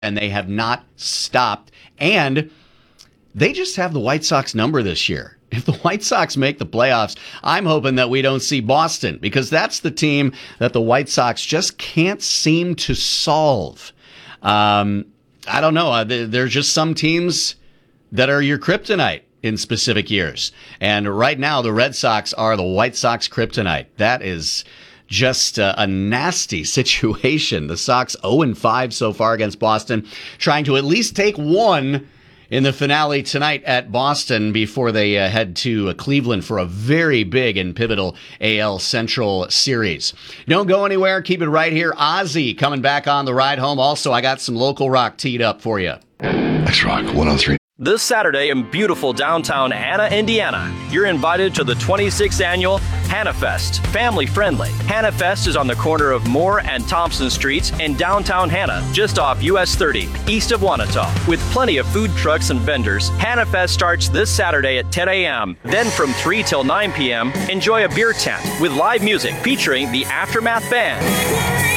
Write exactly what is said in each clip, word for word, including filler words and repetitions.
and they have not stopped. And they just have the White Sox number this year. If the White Sox make the playoffs, I'm hoping that we don't see Boston, because that's the team that the White Sox just can't seem to solve. Um, I don't know. There's just some teams that are your kryptonite in specific years. And right now, the Red Sox are the White Sox kryptonite. That is just a, a nasty situation. The Sox oh and five so far against Boston, trying to at least take one in the finale tonight at Boston before they uh, head to uh, Cleveland for a very big and pivotal A L Central series. Don't go anywhere. Keep it right here. Ozzy coming back on the ride home. Also, I got some local rock teed up for you. X-Rock one oh three. This Saturday in beautiful downtown Anna, Indiana, you're invited to the twenty-sixth Annual HannaFest. Family friendly. HannaFest is on the corner of Moore and Thompson Streets in downtown Hannah, just off U S thirty, east of Wanata. With plenty of food trucks and vendors, HannaFest starts this Saturday at ten a.m. Then from three till nine p.m., enjoy a beer tent with live music featuring the Aftermath Band.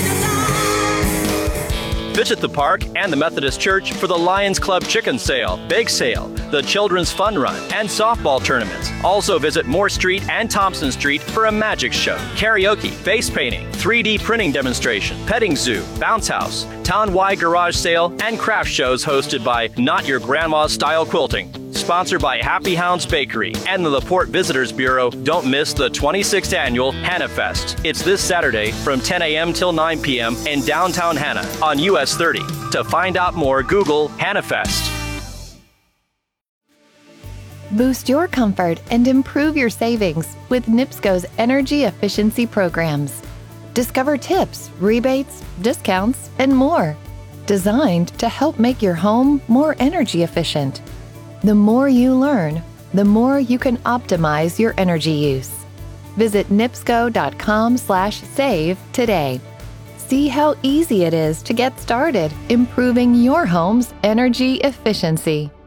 Visit the park and the Methodist Church for the Lions Club Chicken Sale, Bake Sale, the Children's Fun Run, and softball tournaments. Also visit Moore Street and Thompson Street for a magic show, karaoke, face painting, three D printing demonstration, petting zoo, bounce house, town-wide garage sale, and craft shows hosted by Not Your Grandma's Style Quilting. Sponsored by Happy Hounds Bakery and the LaPorte Visitors Bureau. Don't miss the twenty-sixth Annual HannaFest. It's this Saturday from ten a.m. till nine p.m. in downtown Hannah on U S thirty. To find out more, Google HannaFest. Boost your comfort and improve your savings with NIPSCO's energy efficiency programs. Discover tips, rebates, discounts, and more, designed to help make your home more energy efficient. The more you learn, the more you can optimize your energy use. Visit nipsco.com slash save today. See how easy it is to get started improving your home's energy efficiency.